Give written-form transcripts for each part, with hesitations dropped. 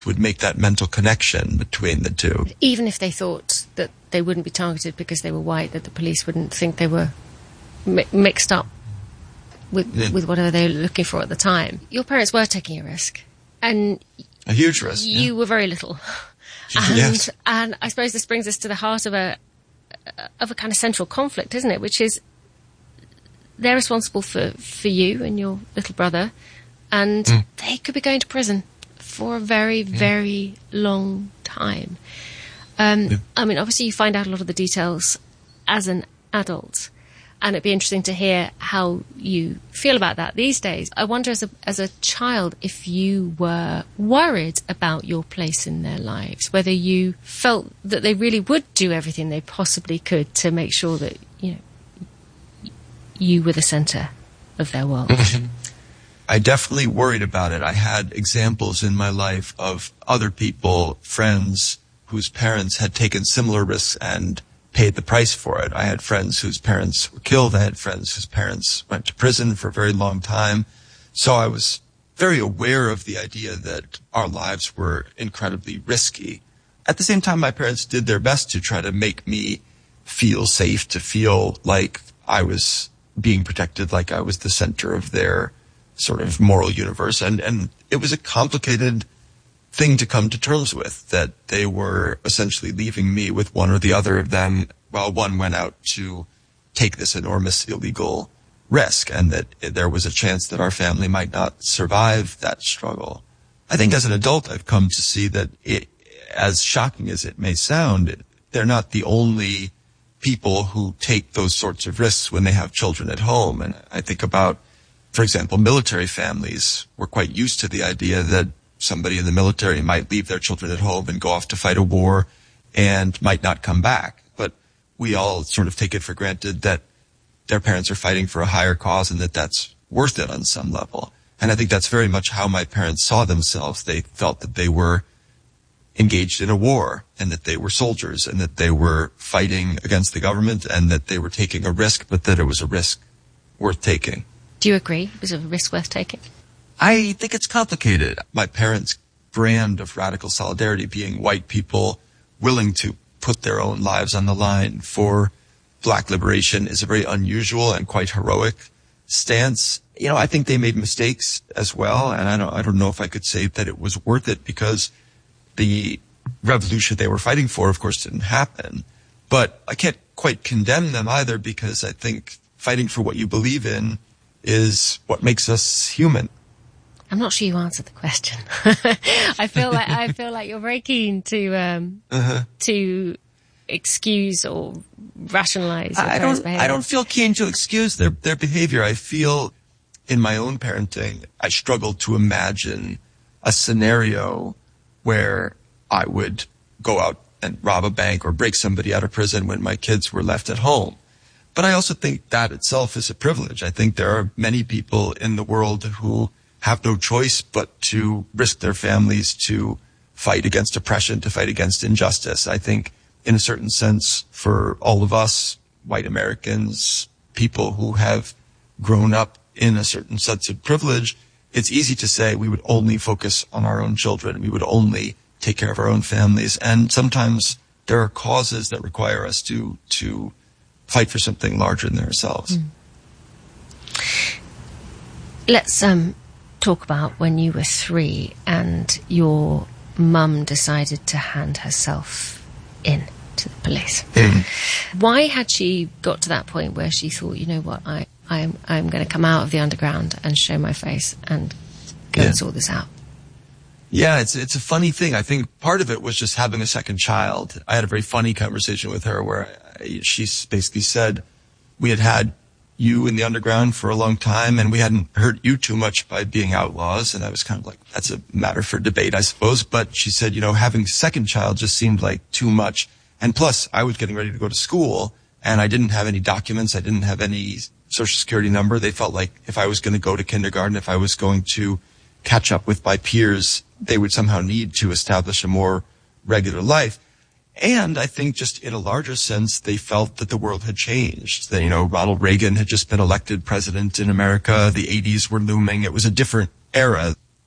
would make that mental connection between the two. Even if they thought that they wouldn't be targeted because they were white, that the police wouldn't think they were mixed up with whatever they were looking for at the time. Your parents were taking a risk. And a huge risk. You were very little. Yes. And I suppose this brings us to the heart of a kind of central conflict, isn't it? Which is they're responsible for you and your little brother, and they could be going to prison for a very, very long time. I mean, obviously you find out a lot of the details as an adult, and it'd be interesting to hear how you feel about that these days. I wonder as a child if you were worried about your place in their lives, whether you felt that they really would do everything they possibly could to make sure that, you were the centre of their world. I definitely worried about it. I had examples in my life of other people, friends, whose parents had taken similar risks and paid the price for it. I had friends whose parents were killed. I had friends whose parents went to prison for a very long time. So I was very aware of the idea that our lives were incredibly risky. At the same time, my parents did their best to try to make me feel safe, to feel like I was being protected, like I was the center of their sort of moral universe. And it was a complicated thing to come to terms with, that they were essentially leaving me with one or the other of them while one went out to take this enormous illegal risk, and that there was a chance that our family might not survive that struggle. I think as an adult, I've come to see that as shocking as it may sound, they're not the only people who take those sorts of risks when they have children at home. And I think about, for example, military families were quite used to the idea that somebody in the military might leave their children at home and go off to fight a war and might not come back. But we all sort of take it for granted that their parents are fighting for a higher cause and that that's worth it on some level. And I think that's very much how my parents saw themselves. They felt that they were engaged in a war and that they were soldiers and that they were fighting against the government and that they were taking a risk, but that it was a risk worth taking. Do you agree it was a risk worth taking? I think it's complicated. My parents' brand of radical solidarity being white people willing to put their own lives on the line for black liberation is a very unusual and quite heroic stance. I think they made mistakes as well, and I don't know if I could say that it was worth it, because the revolution they were fighting for, of course, didn't happen. But I can't quite condemn them either, because I think fighting for what you believe in is what makes us human. I'm not sure you answered the question. I feel like you're very keen to excuse or rationalize your parents' behavior. I don't feel keen to excuse their behavior. I feel in my own parenting, I struggled to imagine a scenario where I would go out and rob a bank or break somebody out of prison when my kids were left at home. But I also think that itself is a privilege. I think there are many people in the world who have no choice but to risk their families to fight against oppression, to fight against injustice. I think in a certain sense, for all of us, white Americans, people who have grown up in a certain sense of privilege, it's easy to say we would only focus on our own children. We would only take care of our own families. And sometimes there are causes that require us to fight for something larger than ourselves. Let's talk about when you were 3 and your mum decided to hand herself in to the police. Why had she got to that point where she thought, you know what, I'm going to come out of the underground and show my face and go and sort this out? Yeah, it's a funny thing. I think part of it was just having a second child. I had a very funny conversation with her where she basically said, we had you in the underground for a long time and we hadn't hurt you too much by being outlaws. And I was kind of like, that's a matter for debate, I suppose. But she said, having a second child just seemed like too much. And plus, I was getting ready to go to school and I didn't have any documents. I didn't have any social security number. They felt like if I was going to go to kindergarten, if I was going to catch up with my peers, they would somehow need to establish a more regular life. And I think just in a larger sense, they felt that the world had changed. That, Ronald Reagan had just been elected president in America. The 80s were looming. It was a different era.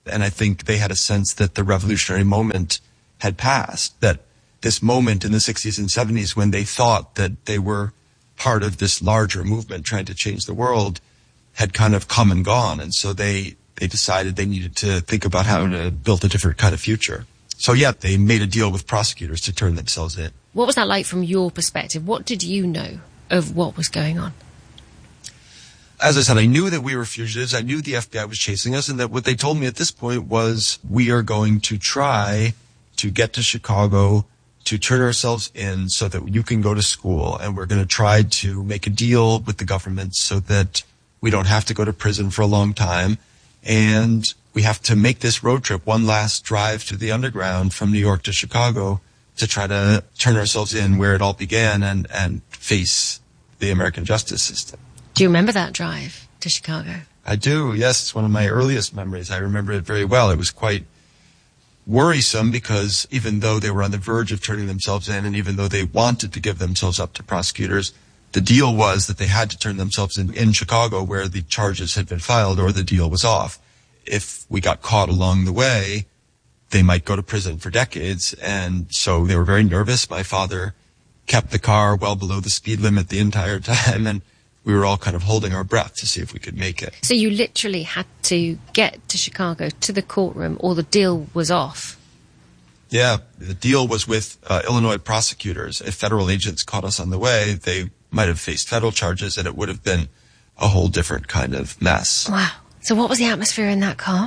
And I think they had a sense that the revolutionary moment had passed, that this moment in the 60s and 70s when they thought that they were part of this larger movement trying to change the world had kind of come and gone. And so they decided they needed to think about how to build a different kind of future. So yeah, they made a deal with prosecutors to turn themselves in. What was that like from your perspective? What did you know of what was going on? As I said, I knew that we were fugitives. I knew the FBI was chasing us, and that what they told me at this point was, we are going to try to get to Chicago, to turn ourselves in so that you can go to school, and we're going to try to make a deal with the government so that we don't have to go to prison for a long time, and we have to make this road trip, one last drive to the underground from New York to Chicago, to try to turn ourselves in where it all began and face the American justice system. Do you remember that drive to Chicago? I do, yes. It's one of my earliest memories. I remember it very well. It was quite worrisome because even though they were on the verge of turning themselves in, and even though they wanted to give themselves up to prosecutors, the deal was that they had to turn themselves in Chicago where the charges had been filed, or the deal was off. If we got caught along the way, they might go to prison for decades. And so they were very nervous. My father kept the car well below the speed limit the entire time, and we were all kind of holding our breath to see if we could make it. So you literally had to get to Chicago, to the courtroom, or the deal was off? Yeah, the deal was with Illinois prosecutors. If federal agents caught us on the way, they might have faced federal charges, and it would have been a whole different kind of mess. Wow. So what was the atmosphere in that car?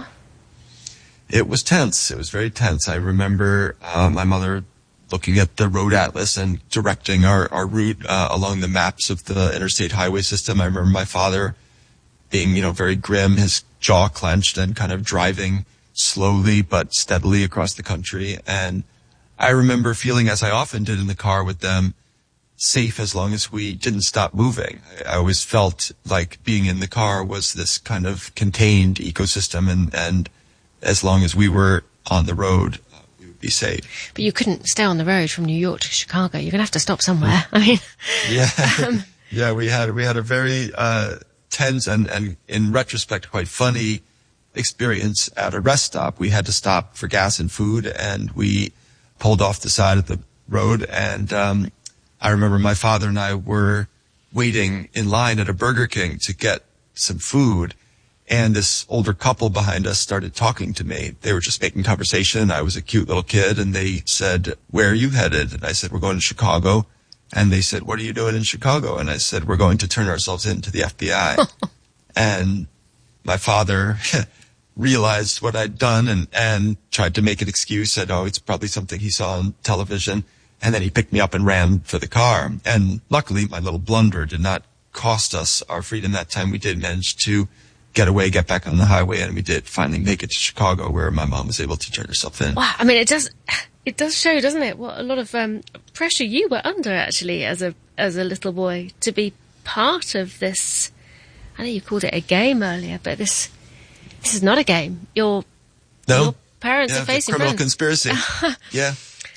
It was tense. It was very tense. I remember my mother looking at the road atlas and directing our route along the maps of the interstate highway system. I remember my father being, very grim, his jaw clenched, and kind of driving slowly but steadily across the country. And I remember feeling, as I often did in the car with them, safe as long as we didn't stop moving. I always felt like being in the car was this kind of contained ecosystem, and as long as we were on the road, we would be safe. But you couldn't stay on the road from New York to Chicago. You're going to have to stop somewhere. I mean, yeah, yeah. We had a very tense and in retrospect quite funny experience at a rest stop. We had to stop for gas and food, and we pulled off the side of the road. And I remember my father and I were waiting in line at a Burger King to get some food. And this older couple behind us started talking to me. They were just making conversation. I was a cute little kid, and they said, "Where are you headed?" And I said, "We're going to Chicago." And they said, "What are you doing in Chicago?" And I said, "We're going to turn ourselves in to the FBI." And my father realized what I'd done and tried to make an excuse, said, "Oh, it's probably something he saw on television." And then he picked me up and ran for the car. And luckily, my little blunder did not cost us our freedom that time. We did manage to get away, get back on the highway, and we did finally make it to Chicago, where my mom was able to turn herself in. Wow, I mean, it does show, doesn't it, what a lot of pressure you were under, actually, as a little boy, to be part of this. I know you called it a game earlier, but this is not a game. Your parents are facing criminal conspiracy. Yeah.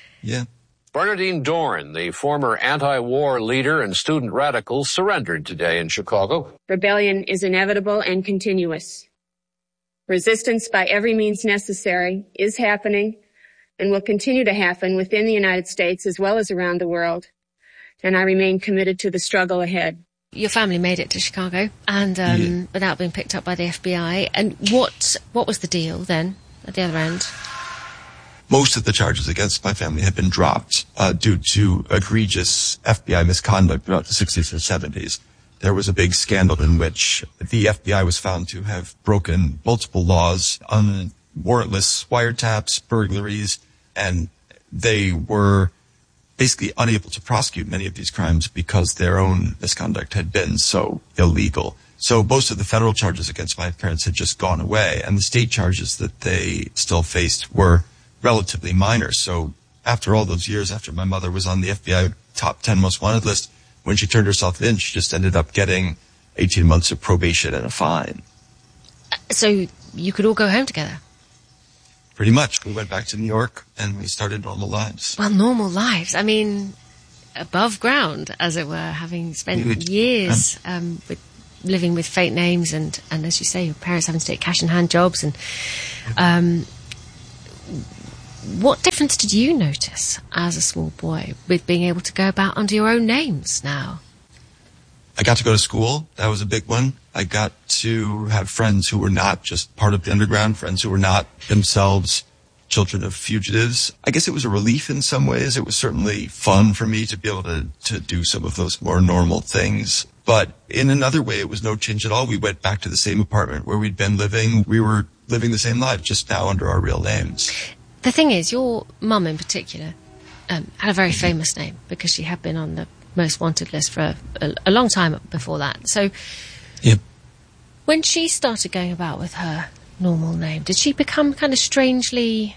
Bernardine Dohrn, the former anti-war leader and student radical, surrendered today in Chicago. Rebellion is inevitable and continuous. Resistance by every means necessary is happening and will continue to happen within the United States as well as around the world. And I remain committed to the struggle ahead. Your family made it to Chicago and without being picked up by the FBI. And what was the deal then at the other end? Most of the charges against my family had been dropped due to egregious FBI misconduct throughout the 60s and 70s. There was a big scandal in which the FBI was found to have broken multiple laws on warrantless wiretaps, burglaries, and they were basically unable to prosecute many of these crimes because their own misconduct had been so illegal. So most of the federal charges against my parents had just gone away, and the state charges that they still faced were relatively minor. So after all those years, after my mother was on the FBI top 10 most wanted list, when she turned herself in, she just ended up getting 18 months of probation and a fine. So you could all go home together? Pretty much. We went back to New York and we started normal lives. Well, normal lives. I mean, above ground, as it were, having spent years with living with fake names and as you say, your parents having to take cash-in-hand jobs. And what difference did you notice as a small boy with being able to go about under your own names now? I got to go to school. That was a big one. I got to have friends who were not just part of the underground, friends who were not themselves children of fugitives. I guess it was a relief in some ways. It was certainly fun for me to be able to do some of those more normal things. But in another way, it was no change at all. We went back to the same apartment where we'd been living. We were living the same life, just now under our real names. The thing is, your mum in particular had a very famous name because she had been on the most wanted list for a long time before that. So yep. When she started going about with her normal name, did she become kind of strangely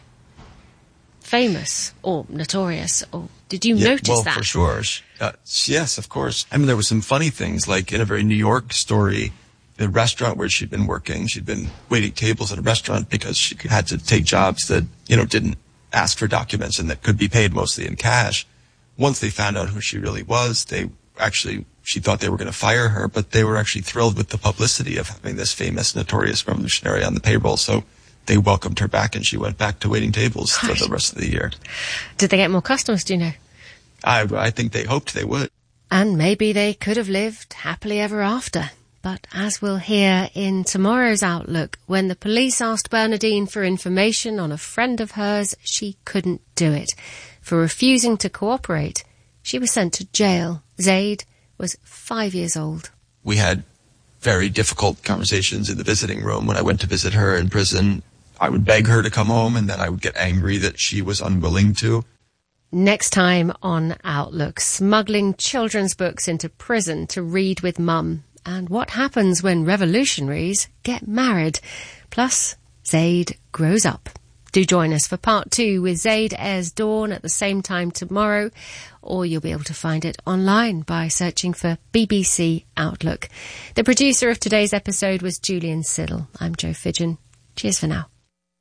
famous or notorious, or did you notice that? Well, for sure. Yes, of course. I mean, there were some funny things, like in a very New York story, the restaurant where she'd been working, she'd been waiting tables at a restaurant because she had to take jobs that, didn't ask for documents and that could be paid mostly in cash. Once they found out who she really was, she thought they were going to fire her, but they were actually thrilled with the publicity of having this famous, notorious revolutionary on the payroll. So they welcomed her back, and she went back to waiting tables for the rest of the year. Did they get more customers, do you know? I think they hoped they would. And maybe they could have lived happily ever after. But as we'll hear in tomorrow's Outlook, when the police asked Bernardine for information on a friend of hers, she couldn't do it. For refusing to cooperate, she was sent to jail. Zaid was 5 years old. We had very difficult conversations in the visiting room when I went to visit her in prison. I would beg her to come home, and then I would get angry that she was unwilling to. Next time on Outlook, smuggling children's books into prison to read with mum, and what happens when revolutionaries get married. Plus, Zaid grows up. Do join us for part 2 with Zaid airs Dawn at the same time tomorrow, or you'll be able to find it online by searching for BBC Outlook. The producer of today's episode was Julian Siddle. I'm Jo Fidgen. Cheers for now.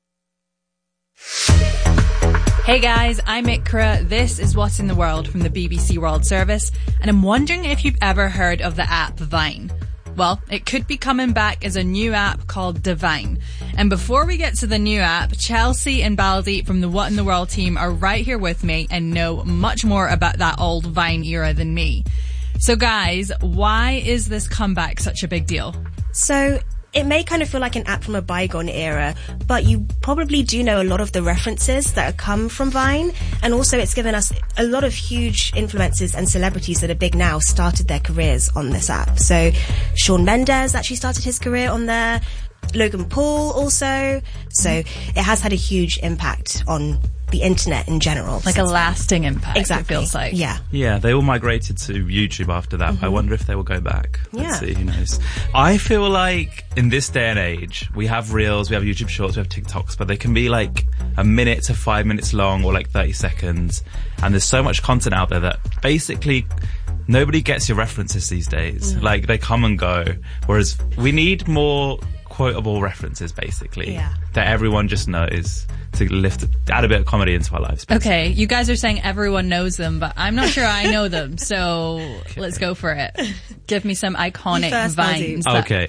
Hey guys, I'm Ikra. This is What's in the World from the BBC World Service, and I'm wondering if you've ever heard of the app Vine. Well, it could be coming back as a new app called Divine. And before we get to the new app, Chelsea and Baldy from the What in the World team are right here with me and know much more about that old Vine era than me. So guys, why is this comeback such a big deal? So it may kind of feel like an app from a bygone era, but you probably do know a lot of the references that come from Vine. And also it's given us a lot of huge influencers and celebrities that are big now started their careers on this app. So Shawn Mendes actually started his career on there. Logan Paul also. So it has had a huge impact on the internet in general. Like a lasting impact, exactly. It feels like. Yeah. Yeah, they all migrated to YouTube after that. Mm-hmm. I wonder if they will go back. Let's see, who knows. I feel like in this day and age, we have Reels, we have YouTube Shorts, we have TikToks, but they can be like a minute to 5 minutes long or like 30 seconds. And there's so much content out there that basically nobody gets your references these days. Mm. Like, they come and go. Whereas we need more quotable references, basically, that everyone just knows to add a bit of comedy into our lives. Basically. Okay, you guys are saying everyone knows them, but I'm not sure I know them, so let's go for it. Give me some iconic Vines.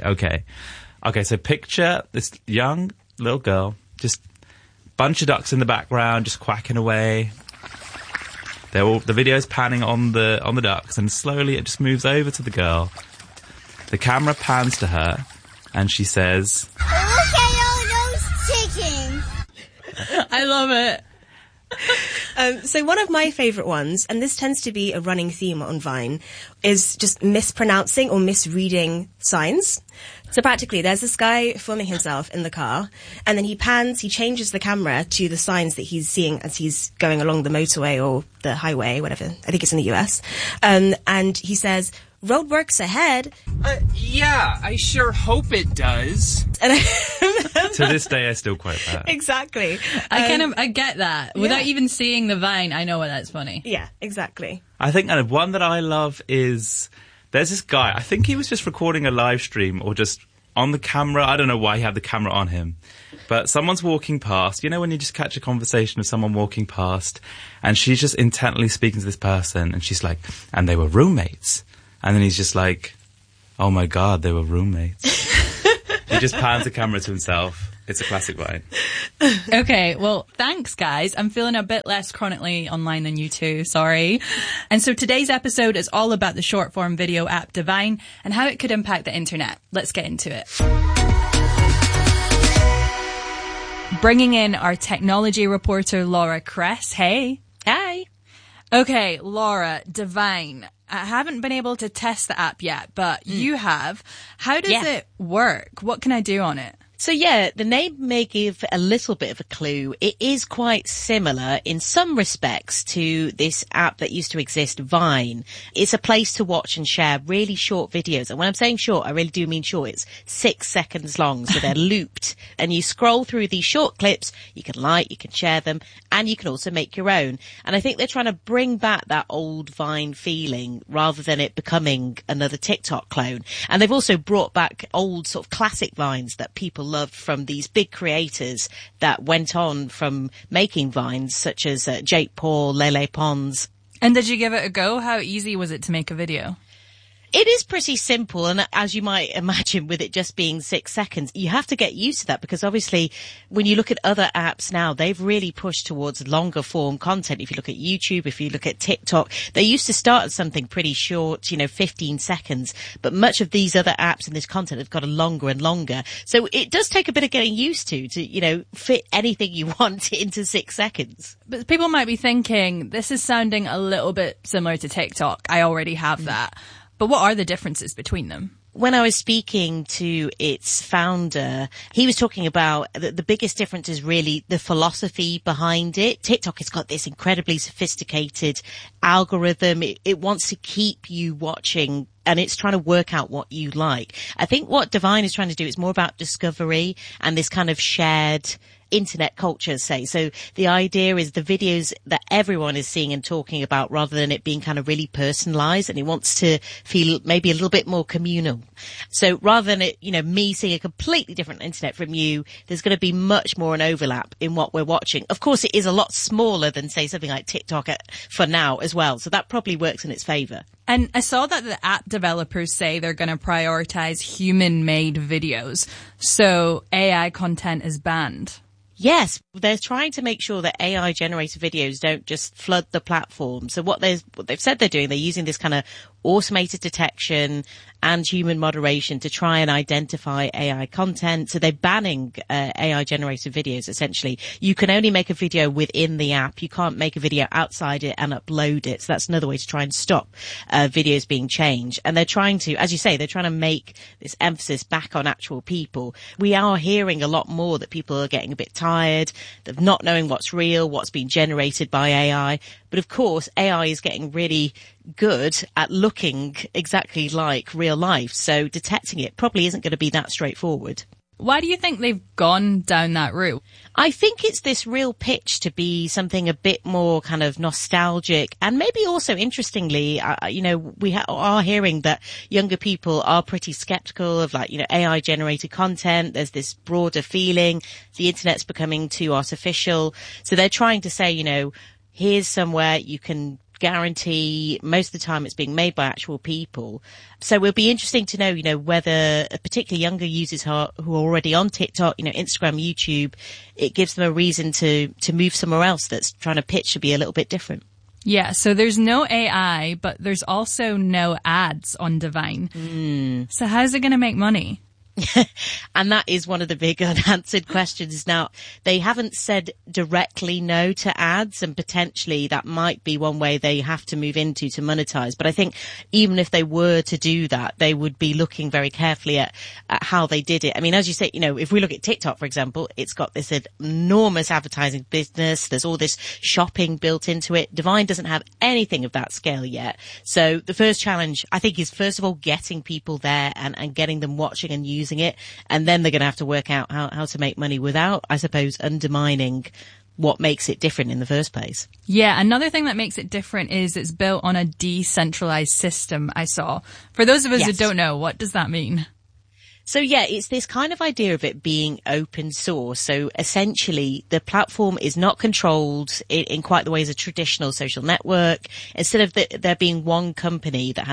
Okay, so picture this young little girl, just bunch of ducks in the background, just quacking away. The video's panning on the ducks, and slowly it just moves over to the girl. The camera pans to her, and she says, "Look at all those chickens." I love it. So one of my favourite ones, and this tends to be a running theme on Vine, is just mispronouncing or misreading signs. So practically, there's this guy filming himself in the car, and then he changes the camera to the signs that he's seeing as he's going along the motorway or the highway, whatever. I think it's in the US. And he says, "Roadworks ahead." Yeah, I sure hope it does. And to this day, I still quote that. Exactly. I get that. Without even seeing the Vine, I know that's funny. Yeah, exactly. I think one that I love is, there's this guy, I think he was just recording a live stream or just on the camera. I don't know why he had the camera on him. But someone's walking past. You know when you just catch a conversation of someone walking past and she's just intently speaking to this person and she's like, and they were roommates. And then he's just like, Oh my God, they were roommates. He just pans the camera to himself. It's a classic Vine. Okay, well, thanks, guys. I'm feeling a bit less chronically online than you two, sorry. And so today's episode is all about the short-form video app Divine and how it could impact the internet. Let's get into it. Bringing in our technology reporter, Laura Kress. Hey. Hi. Okay, Laura, Divine. I haven't been able to test the app yet, but you have. How does it work? What can I do on it? So yeah, the name may give a little bit of a clue. It is quite similar in some respects to this app that used to exist, Vine. It's a place to watch and share really short videos. And when I'm saying short, I really do mean short. It's 6 seconds long, so they're looped. And you scroll through these short clips, you can like, you can share them, and you can also make your own. And I think they're trying to bring back that old Vine feeling rather than it becoming another TikTok clone. And they've also brought back old sort of classic Vines that people loved from these big creators that went on from making Vines, such as Jake Paul, Lele Pons. And did you give it a go? How easy was it to make a video? It is pretty simple, and as you might imagine, with it just being 6 seconds, you have to get used to that because obviously when you look at other apps now, they've really pushed towards longer form content. If you look at YouTube, if you look at TikTok, they used to start at something pretty short, 15 seconds, but much of these other apps and this content have got a longer and longer. So it does take a bit of getting used to fit anything you want into 6 seconds. But people might be thinking, this is sounding a little bit similar to TikTok. I already have that. But what are the differences between them? When I was speaking to its founder, he was talking about the biggest difference is really the philosophy behind it. TikTok has got this incredibly sophisticated algorithm. It wants to keep you watching and it's trying to work out what you like. I think what Divine is trying to do is more about discovery and this kind of shared internet culture, say. So the idea is the videos that everyone is seeing and talking about rather than it being kind of really personalized, and it wants to feel maybe a little bit more communal. So rather than it, me seeing a completely different internet from you, there's going to be much more an overlap in what we're watching. Of course, it is a lot smaller than, say, something like TikTok for now as well. So that probably works in its favor. And I saw that the app developers say they're going to prioritize human-made videos. So AI content is banned. Yes, they're trying to make sure that AI-generated videos don't just flood the platform. So what they've said they're doing, they're using this kind of automated detection and human moderation to try and identify AI content. So they're banning AI-generated videos, essentially. You can only make a video within the app. You can't make a video outside it and upload it. So that's another way to try and stop videos being changed. And they're trying to, as you say, they're trying to make this emphasis back on actual people. We are hearing a lot more that people are getting a bit tired of not knowing what's real, what's been generated by AI. But of course, AI is getting really good at looking exactly like real life. So detecting it probably isn't going to be that straightforward. Why do you think they've gone down that route? I think it's this real pitch to be something a bit more kind of nostalgic, and maybe also interestingly, we are hearing that younger people are pretty skeptical of AI generated content. There's this broader feeling the internet's becoming too artificial. So they're trying to say, here's somewhere you can guarantee most of the time it's being made by actual people. So it'll be interesting to know, whether particularly younger users who are already on TikTok, Instagram, YouTube, it gives them a reason to move somewhere else that's trying to pitch to be a little bit different. Yeah, so there's no AI, but there's also no ads on Divine. So how's it going to make money? And that is one of the big unanswered questions. Now, they haven't said directly no to ads, and potentially that might be one way they have to move into to monetize. But I think even if they were to do that, they would be looking very carefully at how they did it. I mean, as you say, if we look at TikTok, for example, it's got this enormous advertising business. There's all this shopping built into it. Divine doesn't have anything of that scale yet. So the first challenge, I think, is first of all getting people there and getting them watching and using it, and then they're going to have to work out how to make money without, I suppose, undermining what makes it different in the first place. Yeah, another thing that makes it different is it's built on a decentralized system, I saw. For those of us who don't know, what does that mean? So yeah, it's this kind of idea of it being open source. So essentially the platform is not controlled in quite the way as a traditional social network. Instead of there being one company that has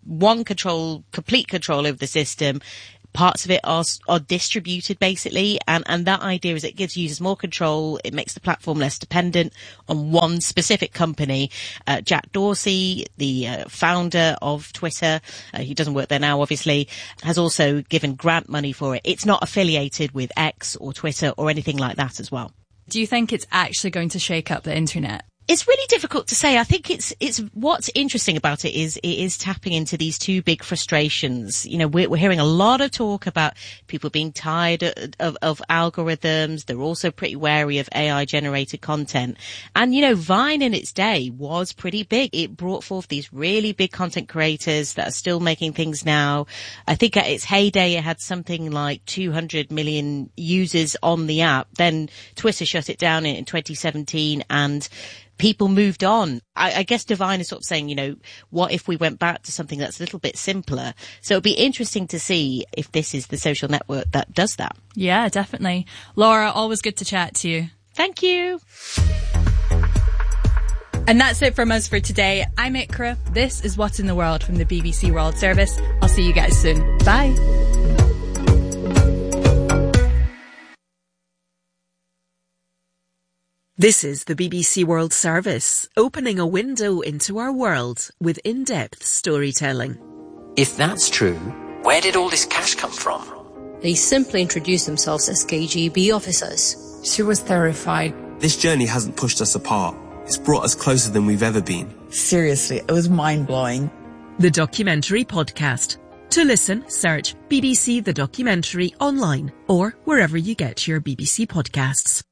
complete control over the system. Parts of it are distributed basically, and that idea is it gives users more control. It makes the platform less dependent on one specific company. Jack Dorsey, the founder of Twitter, he doesn't work there now obviously, has also given grant money for it. It's not affiliated with X or Twitter or anything like that as well. Do you think it's actually going to shake up the internet? It's really difficult to say. I think it's what's interesting about it is tapping into these two big frustrations. You know, we're hearing a lot of talk about people being tired of algorithms. They're also pretty wary of AI generated content. And, you know, Vine in its day was pretty big. It brought forth these really big content creators that are still making things now. I think at its heyday, it had something like 200 million users on the app. Then Twitter shut it down in 2017 and people moved on. I guess Divine is sort of saying, you know, what if we went back to something that's a little bit simpler? So it'd be interesting to see if this is the social network that does that. Yeah, definitely. Laura, always good to chat to you. Thank you. And that's it from us for today. I'm Ikra. This is What's in the World from the BBC World Service. I'll see you guys soon. Bye. This is the BBC World Service, opening a window into our world with in-depth storytelling. If that's true, where did all this cash come from? They simply introduced themselves as KGB officers. She was terrified. This journey hasn't pushed us apart. It's brought us closer than we've ever been. Seriously, it was mind-blowing. The Documentary Podcast. To listen, search BBC The Documentary online or wherever you get your BBC podcasts.